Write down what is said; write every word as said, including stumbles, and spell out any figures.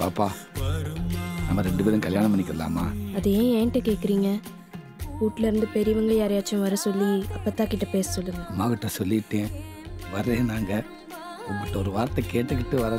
பாப்பா, நம்ம ரெண்டு பேரும் கல்யாணம் பண்ணிக்கலாமா? அது ஏன் என்கிட்ட கேட்குறீங்க? வீட்டில் இருந்து பெரியவங்க யாரையாச்சும் வர சொல்லி அப்பத்தா கிட்ட பேச சொல்லுங்க. அம்மா கிட்ட சொல்லிட்டேன் வரேன். நாங்கள் உங்கள்கிட்ட ஒரு வார்த்தை கேட்டுக்கிட்டு வர